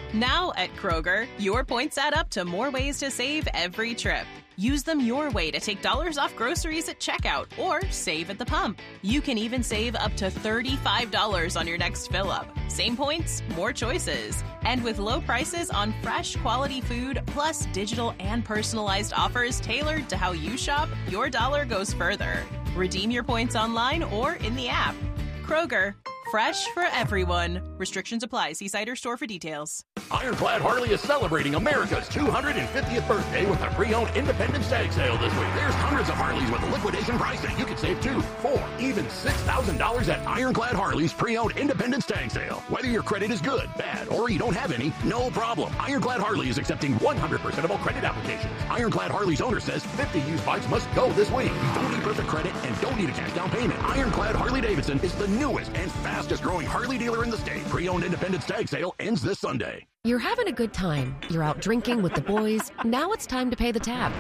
Now at Kroger, your points add up to more ways to save every trip. Use them your way to take dollars off groceries at checkout or save at the pump. You can even save up to $35 on your next fill-up. Same points, more choices. And with low prices on fresh, quality food, plus digital and personalized offers tailored to how you shop, your dollar goes further. Redeem your points online or in the app. Kroger, fresh for everyone. Restrictions apply. See site or store for details. Ironclad Harley is celebrating America's 250th birthday with a pre-owned Independence Tag Sale this week. There's hundreds of Harleys with liquidation pricing. You can save $2,000, $4,000, even $6,000 at Ironclad Harley's pre-owned Independence Tag Sale. Whether your credit is good, bad, or you don't have any, no problem. Ironclad Harley is accepting 100% of all credit applications. Ironclad Harley's owner says 50 used bikes must go this week. You don't need perfect credit and don't need a cash down payment. Ironclad Harley-Davidson is the newest and fastest growing Harley dealer in the state. Pre-owned Independence Tag Sale ends this Sunday. You're having a good time. You're out drinking with the boys. Now it's time to pay the tab.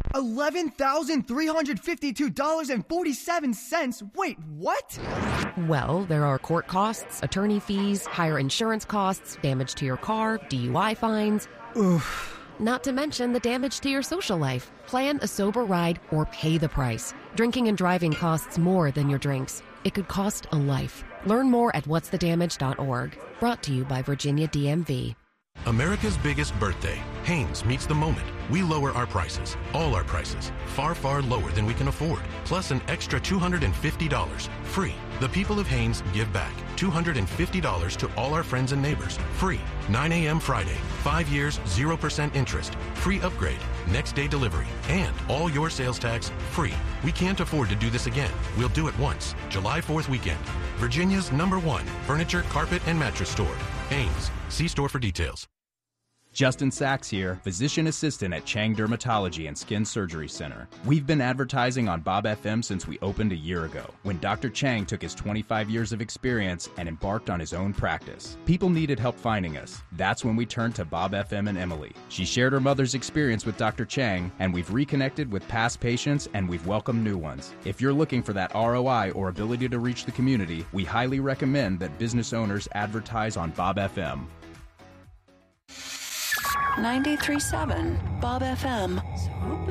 $11,352.47. Wait, what? Well, there are court costs, attorney fees, higher insurance costs, damage to your car, DUI fines. Oof. Not to mention the damage to your social life. Plan a sober ride or pay the price. Drinking and driving costs more than your drinks. It could cost a life. Learn more at whatsthedamage.org. Brought to you by Virginia DMV. America's biggest birthday. Hanes meets the moment. We lower our prices, all our prices, far, far lower than we can afford, plus an extra $250 free. The people of Hanes give back $250 to all our friends and neighbors, free. 9 a.m. Friday, 5 years, 0% interest, free upgrade, next day delivery, and all your sales tax free. We can't afford to do this again. We'll do it once, July 4th weekend. Virginia's #1 furniture, carpet, and mattress store. Hanes. See store for details. Justin Sachs here, physician assistant at Chang Dermatology and Skin Surgery Center. We've been advertising on Bob FM since we opened a year ago, when Dr. Chang took his 25 years of experience and embarked on his own practice. People needed help finding us. That's when we turned to Bob FM and Emily. She shared her mother's experience with Dr. Chang, and we've reconnected with past patients and we've welcomed new ones. If you're looking for that ROI or ability to reach the community, we highly recommend that business owners advertise on Bob FM. 93.7 Bob FM.